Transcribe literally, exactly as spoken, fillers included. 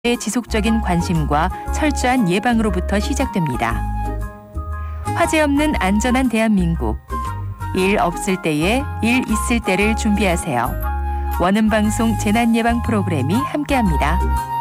의 지속적인 관심과 철저한 예방으로부터 시작됩니다. 화재 없는 안전한 대한민국. 일 없을 때에 일 있을 때를 준비하세요. 원음방송 재난예방 프로그램이 함께합니다.